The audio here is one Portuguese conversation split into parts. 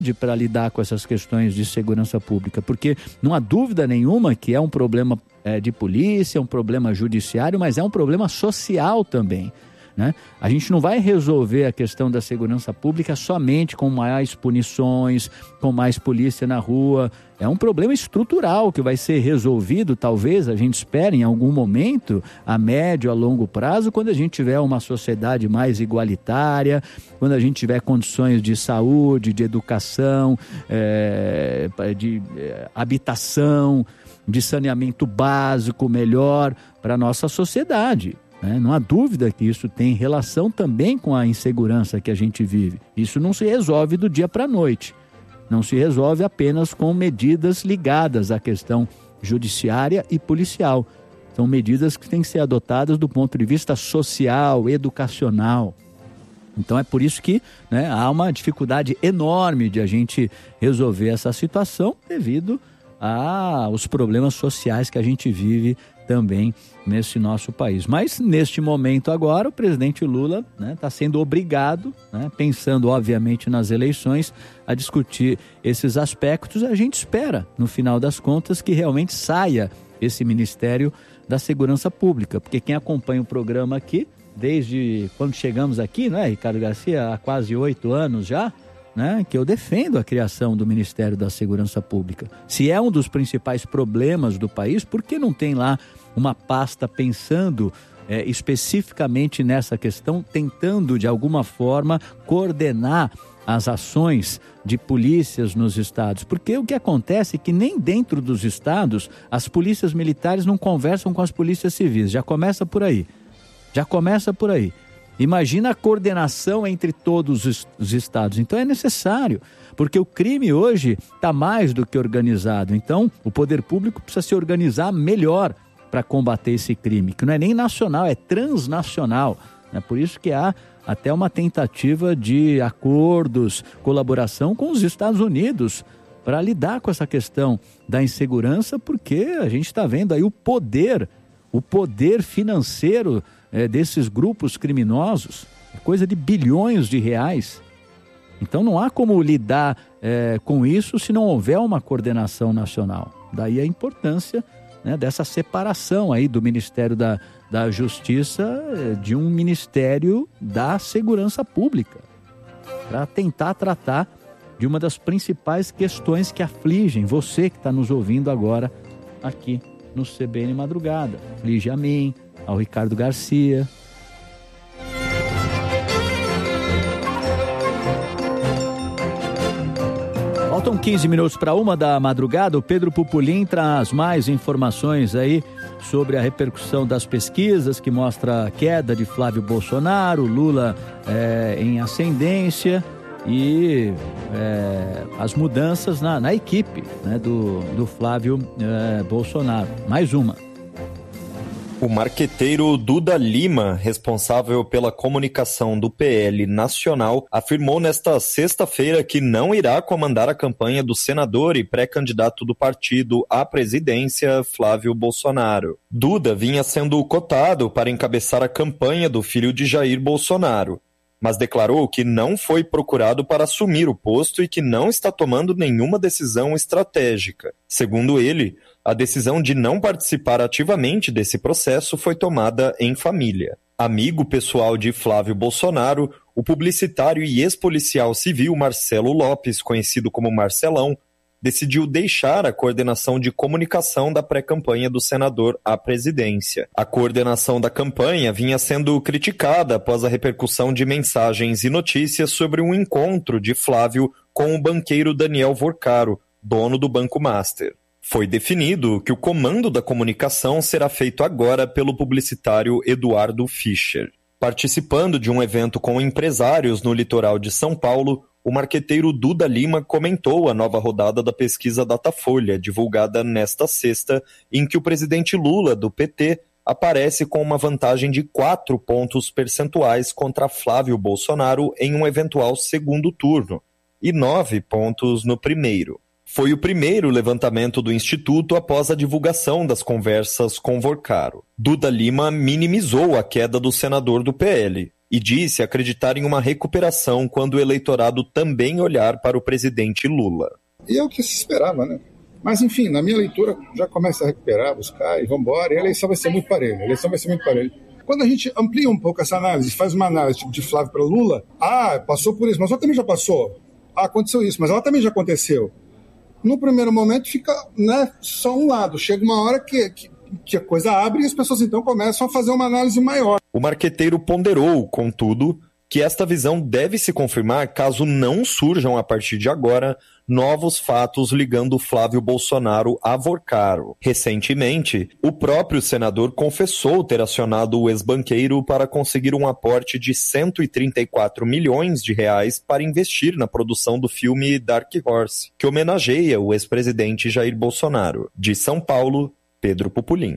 para lidar com essas questões de segurança pública, porque não há dúvida nenhuma que é um problema de polícia, um problema judiciário, mas é um problema social também, né? A gente não vai resolver a questão da segurança pública somente com mais punições, com mais polícia na rua. É um problema estrutural que vai ser resolvido, talvez, a gente espere em algum momento, a médio, a longo prazo, quando a gente tiver uma sociedade mais igualitária, quando a gente tiver condições de saúde, de educação, de habitação, de saneamento básico melhor para a nossa sociedade. Não há dúvida que isso tem relação também com a insegurança que a gente vive. Isso não se resolve do dia para a noite. Não se resolve apenas com medidas ligadas à questão judiciária e policial. São medidas que têm que ser adotadas do ponto de vista social, educacional. Então é por isso que há uma dificuldade enorme de a gente resolver essa situação devido aos problemas sociais que a gente vive também nesse nosso país. Mas neste momento agora o presidente Lula está sendo obrigado, pensando obviamente nas eleições, a discutir esses aspectos. A gente espera, no final das contas, que realmente saia esse Ministério da Segurança Pública, porque quem acompanha o programa aqui, desde quando chegamos aqui, Ricardo Garcia, há quase 8 anos já, que eu defendo a criação do Ministério da Segurança Pública. Se é um dos principais problemas do país, por que não tem lá uma pasta pensando especificamente nessa questão, tentando de alguma forma coordenar as ações de polícias nos estados? Porque o que acontece é que nem dentro dos estados as polícias militares não conversam com as polícias civis. Já começa por aí. Imagina a coordenação entre todos os estados. Então é necessário, porque o crime hoje está mais do que organizado. Então o poder público precisa se organizar melhor para combater esse crime, que não é nem nacional, é transnacional. Por isso que há até uma tentativa de acordos, colaboração com os Estados Unidos para lidar com essa questão da insegurança, porque a gente está vendo aí o poder financeiro desses grupos criminosos, coisa de bilhões de reais. Então não há como lidar com isso se não houver uma coordenação nacional. Daí a importância dessa separação aí do Ministério da Justiça de um Ministério da Segurança Pública, para tentar tratar de uma das principais questões que afligem você que está nos ouvindo agora aqui no CBN Madrugada. Aflige a mim, ao Ricardo Garcia. Faltam 15 minutos para 1h da madrugada. O Pedro Pupolin traz mais informações aí sobre a repercussão das pesquisas que mostra a queda de Flávio Bolsonaro, Lula em ascendência e as mudanças na equipe do Flávio Bolsonaro. Mais uma. O marqueteiro Duda Lima, responsável pela comunicação do PL Nacional, afirmou nesta sexta-feira que não irá comandar a campanha do senador e pré-candidato do partido à presidência, Flávio Bolsonaro. Duda vinha sendo cotado para encabeçar a campanha do filho de Jair Bolsonaro, mas declarou que não foi procurado para assumir o posto e que não está tomando nenhuma decisão estratégica. Segundo ele, a decisão de não participar ativamente desse processo foi tomada em família. Amigo pessoal de Flávio Bolsonaro, o publicitário e ex-policial civil Marcelo Lopes, conhecido como Marcelão, decidiu deixar a coordenação de comunicação da pré-campanha do senador à presidência. A coordenação da campanha vinha sendo criticada após a repercussão de mensagens e notícias sobre um encontro de Flávio com o banqueiro Daniel Vorcaro, dono do Banco Master. Foi definido que o comando da comunicação será feito agora pelo publicitário Eduardo Fischer. Participando de um evento com empresários no litoral de São Paulo, o marqueteiro Duda Lima comentou a nova rodada da pesquisa Datafolha, divulgada nesta sexta, em que o presidente Lula, do PT, aparece com uma vantagem de 4 pontos percentuais contra Flávio Bolsonaro em um eventual segundo turno, e 9 pontos no primeiro. Foi o primeiro levantamento do Instituto após a divulgação das conversas com Vorcaro. Duda Lima minimizou a queda do senador do PL. e disse acreditar em uma recuperação quando o eleitorado também olhar para o presidente Lula. E é o que se esperava, né? Mas, enfim, na minha leitura, já começa a recuperar, buscar e vamos embora. E a eleição vai ser muito parelha. Quando a gente amplia um pouco essa análise, faz uma análise tipo de Flávio para Lula, passou por isso, mas ela também já passou. Aconteceu isso, mas ela também já aconteceu. No primeiro momento fica, né, só um lado. Chega uma hora que a coisa abre e as pessoas então começam a fazer uma análise maior. O marqueteiro ponderou, contudo, que esta visão deve se confirmar caso não surjam a partir de agora novos fatos ligando Flávio Bolsonaro a Vorcaro. Recentemente, o próprio senador confessou ter acionado o ex-banqueiro para conseguir um aporte de 134 milhões de reais para investir na produção do filme Dark Horse, que homenageia o ex-presidente Jair Bolsonaro. De São Paulo, Pedro Pupulim.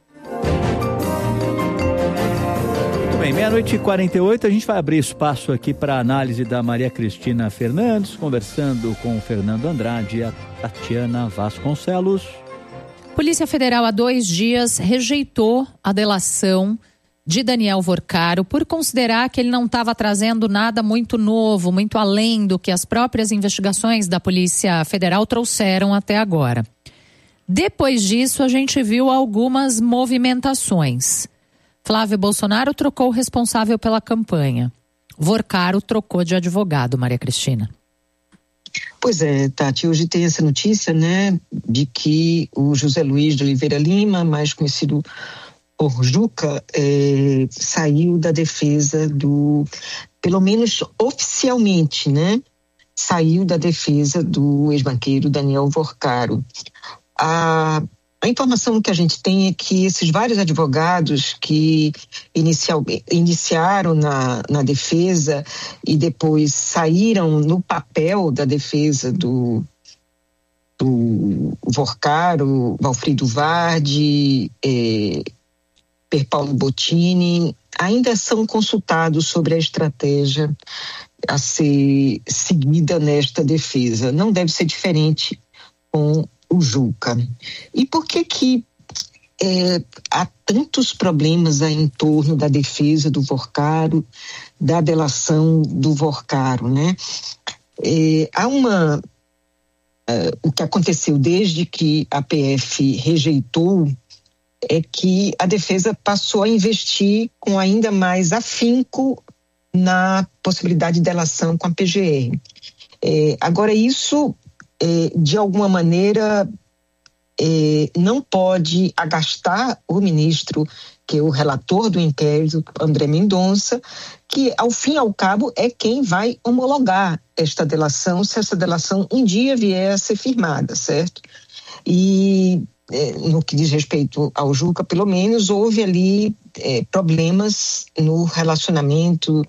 Bem, 12h48, a gente vai abrir espaço aqui para a análise da Maria Cristina Fernandes, conversando com o Fernando Andrade e a Tatiana Vasconcelos. Polícia Federal há 2 dias rejeitou a delação de Daniel Vorcaro por considerar que ele não estava trazendo nada muito novo, muito além do que as próprias investigações da Polícia Federal trouxeram até agora. Depois disso, a gente viu algumas movimentações. Flávio Bolsonaro trocou o responsável pela campanha. Vorcaro trocou de advogado, Maria Cristina. Pois é, Tati, hoje tem essa notícia, né, de que o José Luiz de Oliveira Lima, mais conhecido por Juca, saiu da defesa pelo menos oficialmente, né, saiu da defesa do ex-banqueiro Daniel Vorcaro. A informação que a gente tem é que esses vários advogados que iniciaram na defesa e depois saíram no papel da defesa do Vorcaro, Valfrido Vardi, Pierpaolo Bottini, ainda são consultados sobre a estratégia a ser seguida nesta defesa. Não deve ser diferente com o Juca. E por que há tantos problemas aí em torno da defesa do Vorcaro, da delação do Vorcaro, né? O que aconteceu desde que a PF rejeitou é que a defesa passou a investir com ainda mais afinco na possibilidade de delação com a PGR. Agora, isso de alguma maneira não pode agastar o ministro, que é o relator do inquérito, André Mendonça, que ao fim e ao cabo é quem vai homologar esta delação, se essa delação um dia vier a ser firmada, certo? E no que diz respeito ao Juca, pelo menos, houve ali problemas no relacionamento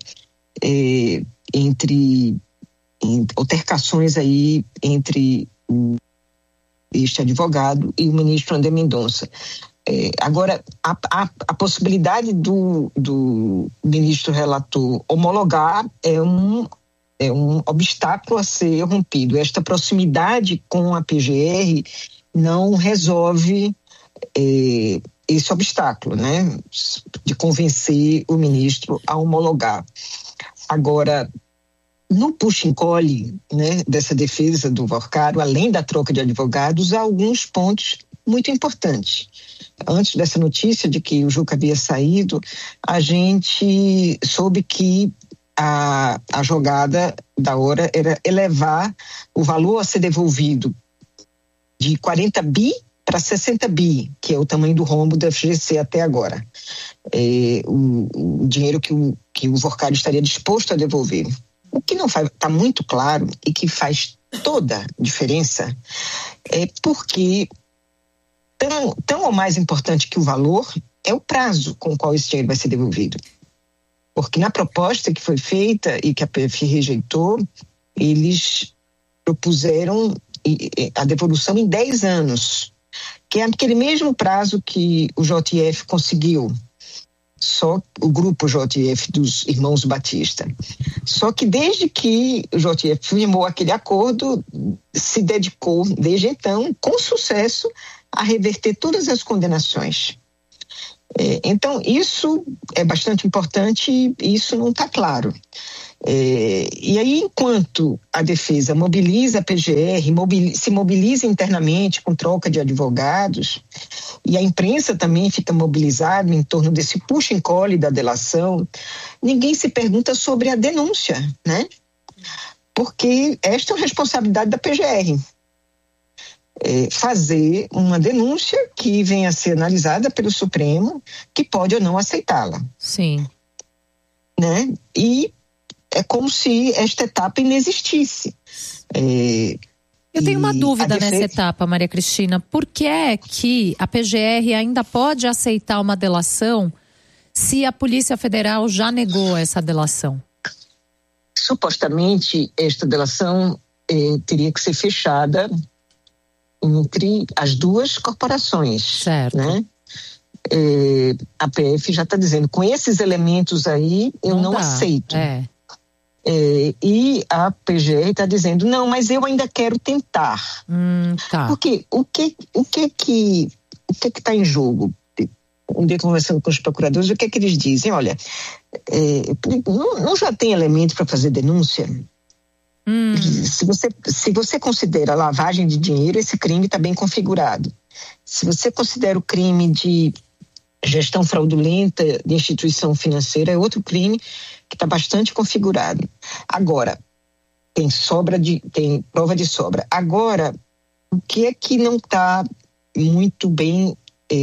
altercações aí entre este advogado e o ministro André Mendonça. Agora, a possibilidade do ministro relator homologar é um obstáculo a ser rompido. Esta proximidade com a PGR não resolve esse obstáculo, né, de convencer o ministro a homologar. Agora, no puxa-encolhe, né, dessa defesa do Vorcaro, além da troca de advogados, há alguns pontos muito importantes. Antes dessa notícia de que o Juca havia saído, a gente soube que a jogada da hora era elevar o valor a ser devolvido de 40 bi para 60 bi, que é o tamanho do rombo da FGC até agora. O dinheiro que o Vorcaro estaria disposto a devolver. O que não está muito claro e que faz toda a diferença é porque tão ou mais importante que o valor é o prazo com o qual esse dinheiro vai ser devolvido. Porque na proposta que foi feita e que a PF rejeitou, eles propuseram a devolução em 10 anos, que é aquele mesmo prazo que o JF conseguiu. Só o grupo JF dos Irmãos Batista. Só que desde que o JF firmou aquele acordo, se dedicou, desde então, com sucesso, a reverter todas as condenações. Então, isso é bastante importante e isso não está claro. E aí, enquanto a defesa mobiliza a PGR, se mobiliza internamente com troca de advogados, e a imprensa também fica mobilizada em torno desse puxa-encolhe da delação, ninguém se pergunta sobre a denúncia, né? Porque esta é uma responsabilidade da PGR. Fazer uma denúncia que venha a ser analisada pelo Supremo, que pode ou não aceitá-la. Sim. Né? E é como se esta etapa inexistisse. Eu tenho uma dúvida nessa etapa, Maria Cristina. Por que é que a PGR ainda pode aceitar uma delação se a Polícia Federal já negou essa delação? Supostamente, esta delação teria que ser fechada entre as duas corporações. Certo. Né? A PF já está dizendo, com esses elementos aí, eu não aceito. E a PGR está dizendo, não, mas eu ainda quero tentar. Tá. Porque o que está em jogo? Um dia conversando com os procuradores, o que é que eles dizem? Olha, não já tem elemento para fazer denúncia? Se você considera lavagem de dinheiro, esse crime está bem configurado. Se você considera o crime de gestão fraudulenta de instituição financeira, é outro crime que está bastante configurado. Agora, tem prova de sobra. Agora, o que é que não está muito bem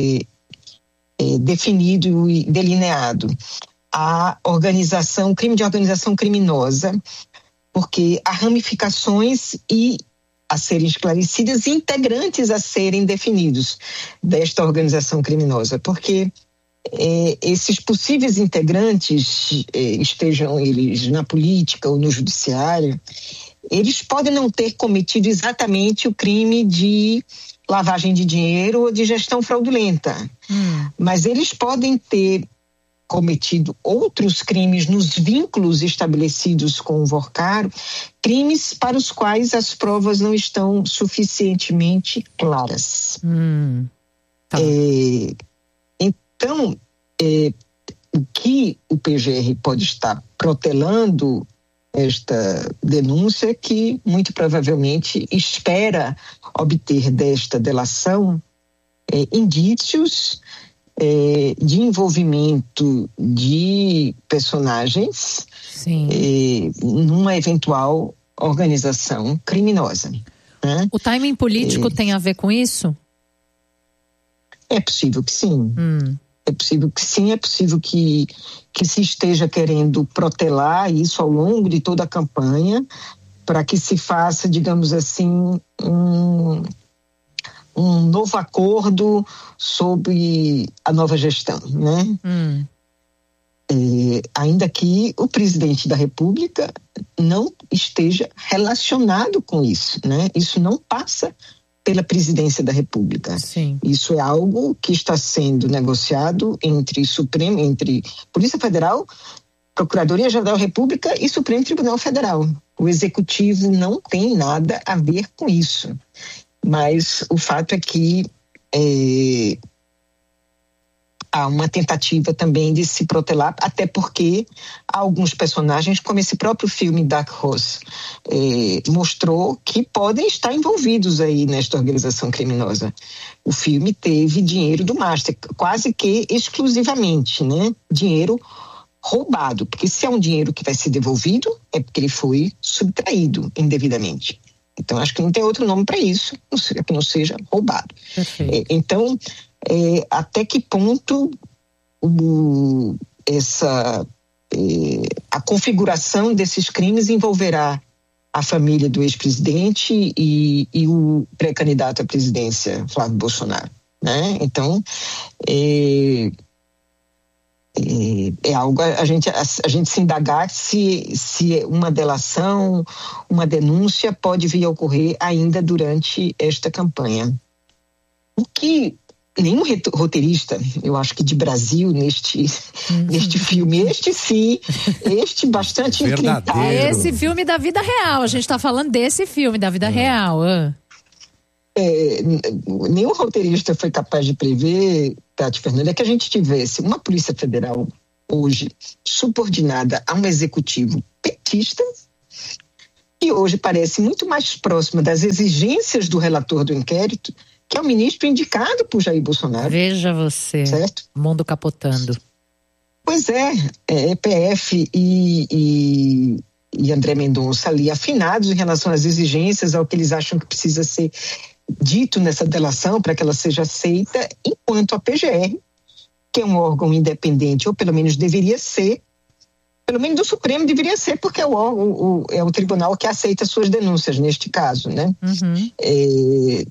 definido e delineado? A organização, crime de organização criminosa, porque há ramificações a serem esclarecidas e integrantes a serem definidos desta organização criminosa, porque esses possíveis integrantes, estejam eles na política ou no judiciário, eles podem não ter cometido exatamente o crime de lavagem de dinheiro ou de gestão fraudulenta, mas eles podem ter cometido outros crimes nos vínculos estabelecidos com o Vorcaro, crimes para os quais as provas não estão suficientemente claras. Tá. Então, o que o PGR pode estar protelando esta denúncia, que muito provavelmente espera obter desta delação indícios de envolvimento de personagens numa eventual organização criminosa. Né? O timing político tem a ver com isso? É possível que sim. É possível que sim, é possível que se esteja querendo protelar isso ao longo de toda a campanha, para que se faça, digamos assim, um novo acordo sobre a nova gestão, né? Ainda que o presidente da República não esteja relacionado com isso, né? Isso não passa pela presidência da República. Sim. Isso é algo que está sendo negociado entre Polícia Federal, Procuradoria-Geral da República e Supremo Tribunal Federal. O Executivo não tem nada a ver com isso. Mas o fato é que há uma tentativa também de se protelar, até porque há alguns personagens, como esse próprio filme Dark Horse, mostrou que podem estar envolvidos aí nesta organização criminosa. O filme teve dinheiro do Master, quase que exclusivamente, né? Dinheiro roubado, porque se é um dinheiro que vai ser devolvido, é porque ele foi subtraído indevidamente. Então, acho que não tem outro nome para isso, que não seja roubado. Então, até que ponto a configuração desses crimes envolverá a família do ex-presidente e o pré-candidato à presidência, Flávio Bolsonaro, né? Então, é algo a gente se indagar se uma delação, uma denúncia pode vir a ocorrer ainda durante esta campanha. O que nenhum roteirista, eu acho que de Brasil, neste filme, este bastante intrincado. Esse filme da vida real, a gente está falando desse filme da vida real. nenhum roteirista foi capaz de prever, Tati Fernanda, é que a gente tivesse uma Polícia Federal hoje subordinada a um executivo petista, que hoje parece muito mais próxima das exigências do relator do inquérito, que é o ministro indicado por Jair Bolsonaro. Veja você, certo? Mundo capotando. Pois é, EPF e André Mendonça ali afinados em relação às exigências, ao que eles acham que precisa ser dito nessa delação para que ela seja aceita, enquanto a PGR, que é um órgão independente, ou pelo menos deveria ser, pelo menos do Supremo deveria ser, porque é o tribunal que aceita suas denúncias neste caso, né? Em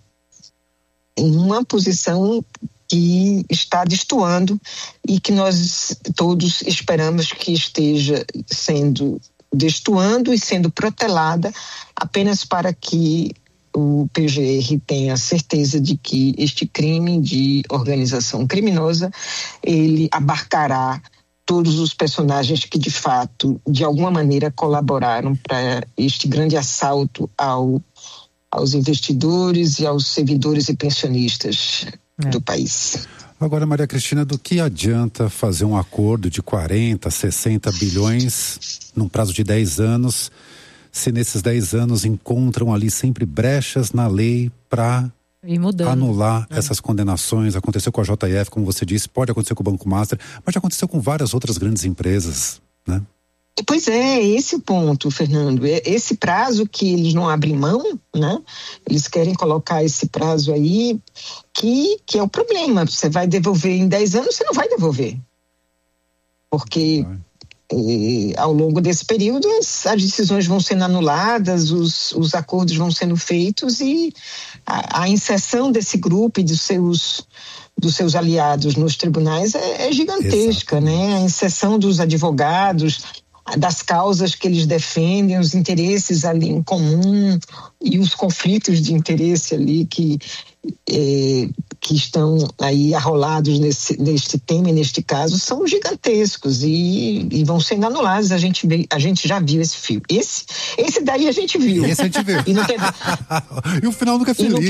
uma posição que está destoando e que nós todos esperamos que esteja sendo destoando e sendo protelada apenas para que o PGR tenha certeza de que este crime de organização criminosa, ele abarcará todos os personagens que de fato, de alguma maneira, colaboraram para este grande assalto aos investidores e aos servidores e pensionistas do país. Agora, Maria Cristina, do que adianta fazer um acordo de 40, 60 bilhões num prazo de 10 anos, se nesses 10 anos encontram ali sempre brechas na lei para anular essas condenações? Aconteceu com a JF, como você disse, pode acontecer com o Banco Master, mas já aconteceu com várias outras grandes empresas, né? Pois é, esse é o ponto, Fernando. Esse prazo que eles não abrem mão, né? Eles querem colocar esse prazo aí, que é o problema. Você vai devolver em 10 anos, você não vai devolver. Porque ao longo desse período as decisões vão sendo anuladas, os acordos vão sendo feitos e a inserção desse grupo e dos seus aliados nos tribunais é gigantesca, né? A inserção dos advogados, das causas que eles defendem, os interesses ali em comum e os conflitos de interesse ali que estão aí arrolados neste tema e neste caso são gigantescos e vão sendo anulados. A gente já viu esse filme. Esse daí a gente viu. Esse a gente viu. E o final nunca é feliz.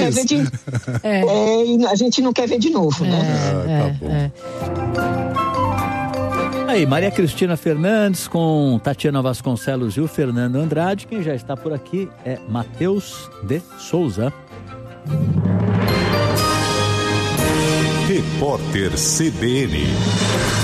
E a gente não quer ver de novo, né? Tá bom. Aí, Maria Cristina Fernandes com Tatiana Vasconcelos e o Fernando Andrade. Quem já está por aqui é Matheus de Souza. Repórter CBN.